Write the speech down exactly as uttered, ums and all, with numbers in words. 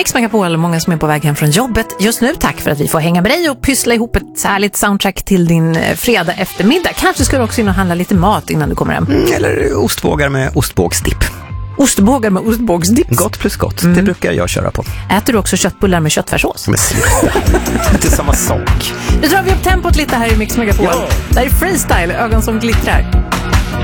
Mix Megapol, många som är på väg hem från jobbet just nu. Tack för att vi får hänga med dig och pyssla ihop ett härligt soundtrack till din fredag eftermiddag. Kanske ska du också in och handla lite mat innan du kommer hem. Mm, eller ostbågar med ostbågsdipp. Ostbågar med ostbågsdipp. Gott plus gott, Mm. det brukar jag köra på. Äter du också köttbullar med köttfärssås? Men sluta, det är inte samma sak. Nu drar vi upp tempot lite här i Mix Megapol. Ja. Det här är freestyle, ögon som glittrar.